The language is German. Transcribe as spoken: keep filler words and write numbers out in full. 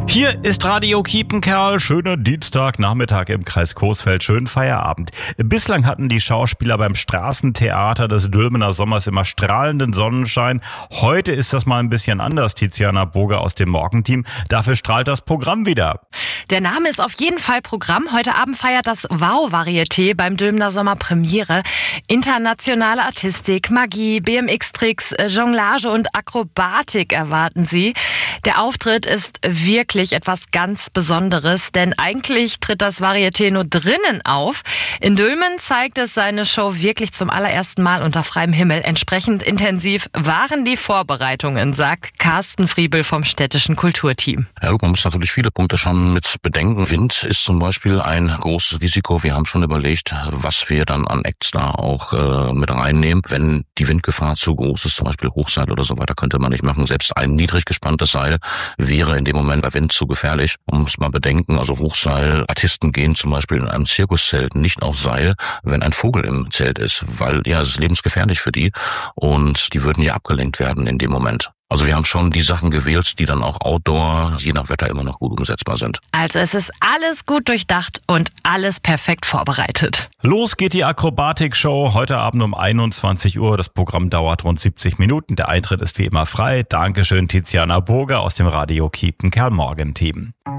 Hier ist Radio Kiepenkerl. Schöner Dienstagnachmittag im Kreis Coesfeld. Schönen Feierabend. Bislang hatten die Schauspieler beim Straßentheater des Dülmener Sommers immer strahlenden Sonnenschein. Heute ist das mal ein bisschen anders, Tiziana Burger aus dem Morgenteam. Dafür strahlt das Programm wieder. Der Name ist auf jeden Fall Programm. Heute Abend feiert das Wow-Varieté beim Dülmener Sommer Premiere. Internationale Artistik, Magie, B M X-Tricks, Jonglage und Akrobatik erwarten Sie. Der Auftritt ist wirklich etwas ganz Besonderes, denn eigentlich tritt das Varieté nur drinnen auf. In Dülmen zeigt es seine Show wirklich zum allerersten Mal unter freiem Himmel. Entsprechend intensiv waren die Vorbereitungen, sagt Carsten Friebel vom städtischen Kulturteam. Ja, man muss natürlich viele Punkte schon mit bedenken. Wind ist zum Beispiel ein großes Risiko. Wir haben schon überlegt, was wir dann an Acts da auch äh, mit reinnehmen. Wenn die Windgefahr zu groß ist, zum Beispiel Hochseil oder so weiter, könnte man nicht machen. Selbst ein niedrig gespanntes Seil wäre in dem Moment bei Wind zu gefährlich. Man muss mal bedenken, also Hochseil, Artisten gehen zum Beispiel in einem Zirkuszelt nicht auf Seil, wenn ein Vogel im Zelt ist, weil ja, es ist lebensgefährlich für die und die würden ja abgelenkt werden in dem Moment. Also wir haben schon die Sachen gewählt, die dann auch outdoor, je nach Wetter, immer noch gut umsetzbar sind. Also es ist alles gut durchdacht und alles perfekt vorbereitet. Los geht die Akrobatik-Show heute Abend um einundzwanzig Uhr. Das Programm dauert rund siebzig Minuten. Der Eintritt ist wie immer frei. Dankeschön, Tiziana Burger aus dem Radio Kiepenkerl Morgenteam.